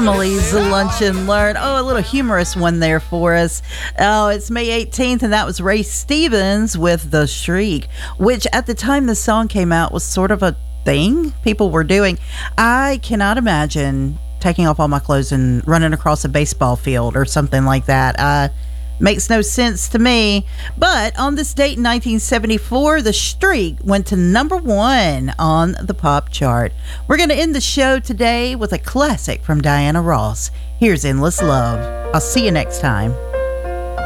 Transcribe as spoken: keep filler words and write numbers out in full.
Emily's Lunch and Learn. Oh, a little humorous one there for us. Oh, it's May eighteenth, and that was Ray Stevens with The Shriek, which at the time the song came out was sort of a thing people were doing. I cannot imagine taking off all my clothes and running across a baseball field or something like that. Uh, makes no sense to me. But on this date in nineteen seventy-four, The Shriek went to number one on the pop chart. We're going to end the show today with a classic from Diana Ross. Here's Endless Love. I'll see you next time.